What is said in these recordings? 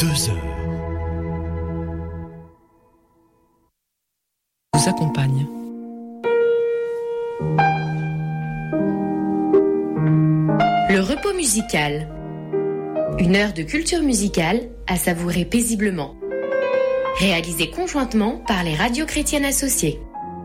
2 heures. Vous accompagne. Le repos musical. Une heure de culture musicale à savourer paisiblement. Réalisée conjointement par les radios chrétiennes associées.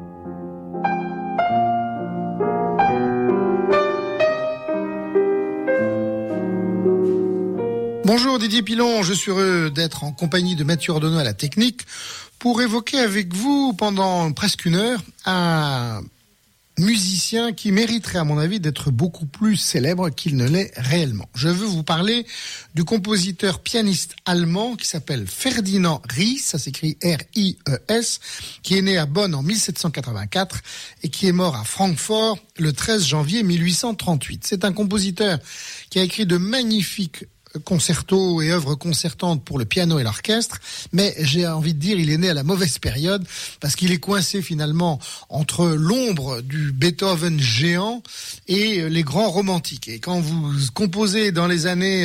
Bonjour Didier Pilon, je suis heureux d'être en compagnie de Mathieu Ordonneau à la technique pour évoquer avec vous pendant presque une heure un musicien qui mériterait à mon avis d'être beaucoup plus célèbre qu'il ne l'est réellement. Je veux vous parler du compositeur pianiste allemand qui s'appelle Ferdinand Ries, ça s'écrit R-I-E-S, qui est né à Bonn en 1784 et qui est mort à Francfort le 13 janvier 1838. C'est un compositeur qui a écrit de magnifiques concertos et œuvres concertantes pour le piano et l'orchestre, mais j'ai envie de dire il est né à la mauvaise période parce qu'il est coincé finalement entre l'ombre du Beethoven géant et les grands romantiques. Et quand vous composez dans les années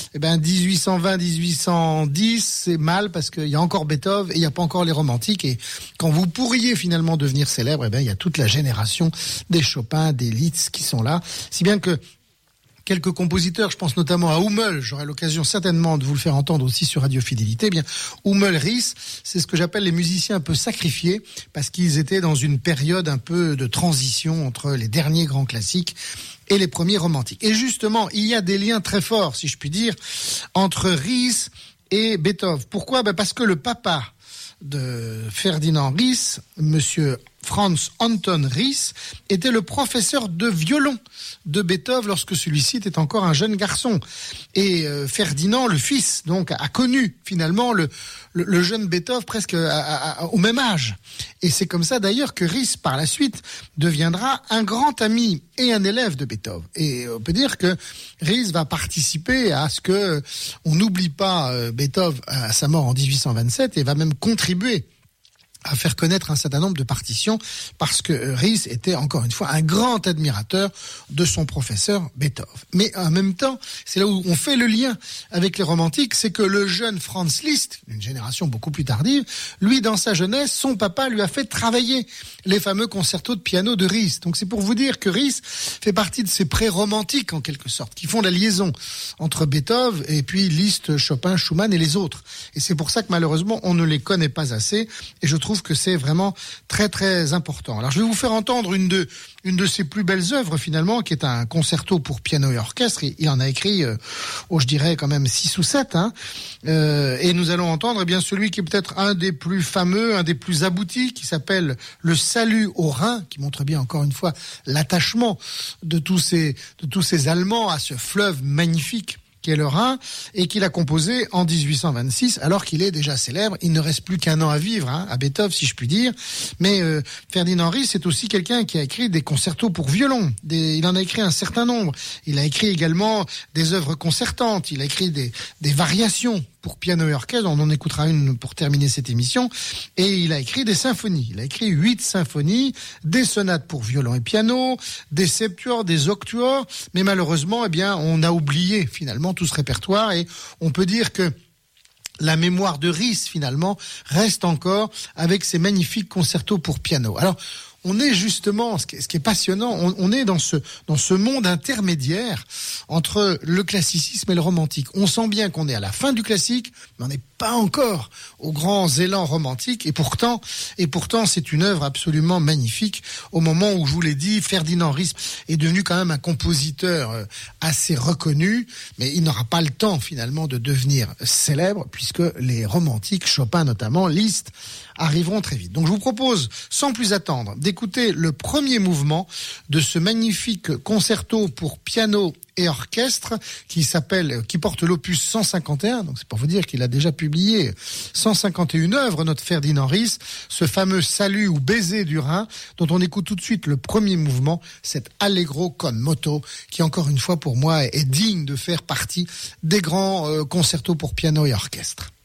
1820-1810, c'est mal parce qu'il y a encore Beethoven et il n'y a pas encore les romantiques. Et quand vous pourriez finalement devenir célèbre, il y a toute la génération des Chopin, des Liszt qui sont là, si bien que quelques compositeurs, je pense notamment à Hummel, j'aurai l'occasion certainement de vous le faire entendre aussi sur Radio Fidélité. Hummel, Ries, c'est ce que j'appelle les musiciens un peu sacrifiés, parce qu'ils étaient dans une période un peu de transition entre les derniers grands classiques et les premiers romantiques. Et justement, il y a des liens très forts, si je puis dire, entre Ries et Beethoven. Pourquoi ? Parce que le papa de Ferdinand Ries, monsieur Franz Anton Ries, était le professeur de violon de Beethoven lorsque celui-ci était encore un jeune garçon. Et Ferdinand, le fils, donc, a connu finalement le jeune Beethoven presque au même âge. Et c'est comme ça d'ailleurs que Ries, par la suite, deviendra un grand ami et un élève de Beethoven. Et on peut dire que Ries va participer à ce que on n'oublie pas Beethoven à sa mort en 1827 et va même contribuer à faire connaître un certain nombre de partitions parce que Ries était encore une fois un grand admirateur de son professeur Beethoven. Mais en même temps, c'est là où on fait le lien avec les romantiques, c'est que le jeune Franz Liszt, une génération beaucoup plus tardive, lui dans sa jeunesse, son papa lui a fait travailler les fameux concertos de piano de Ries. Donc c'est pour vous dire que Ries fait partie de ces pré-romantiques en quelque sorte, qui font la liaison entre Beethoven et puis Liszt, Chopin, Schumann et les autres. Et c'est pour ça que malheureusement on ne les connaît pas assez et je trouve que c'est vraiment très très important. Alors je vais vous faire entendre une de ses plus belles œuvres finalement, qui est un concerto pour piano et orchestre. Il en a écrit, je dirais quand même 6 ou 7. Et nous allons entendre celui qui est peut-être un des plus fameux, un des plus aboutis, qui s'appelle Le Salut au Rhin, qui montre bien encore une fois l'attachement de tous ces Allemands à ce fleuve magnifique qui est le Rhin, et qu'il a composé en 1826, alors qu'il est déjà célèbre. Il ne reste plus qu'un an à vivre, à Beethoven, si je puis dire. Mais Ferdinand Ries, c'est aussi quelqu'un qui a écrit des concertos pour violon. Il en a écrit un certain nombre. Il a écrit également des œuvres concertantes. Il a écrit des variations pour piano et orchestre. On en écoutera une pour terminer cette émission. Et il a écrit des symphonies. Il a écrit 8 symphonies, des sonates pour violon et piano, des septuors, des octuors. Mais malheureusement, on a oublié finalement tout ce répertoire, et on peut dire que la mémoire de Ries finalement reste encore avec ces magnifiques concertos pour piano. Alors on est justement, ce qui est passionnant, on est dans ce monde intermédiaire entre le classicisme et le romantique. On sent bien qu'on est à la fin du classique, mais on n'est pas encore aux grands élans romantiques, et pourtant c'est une œuvre absolument magnifique. Au moment où, je vous l'ai dit, Ferdinand Ries est devenu quand même un compositeur assez reconnu, mais il n'aura pas le temps finalement de devenir célèbre, puisque les romantiques, Chopin notamment, Liszt, arriveront très vite. Donc je vous propose, sans plus attendre, d'écouter le premier mouvement de ce magnifique concerto pour piano et orchestre qui porte l'opus 151. Donc c'est pour vous dire qu'il a déjà publié 151 œuvres, notre Ferdinand Ries, ce fameux Salut ou Baiser du Rhin, dont on écoute tout de suite le premier mouvement, cet Allegro con moto, qui encore une fois pour moi est digne de faire partie des grands concertos pour piano et orchestre.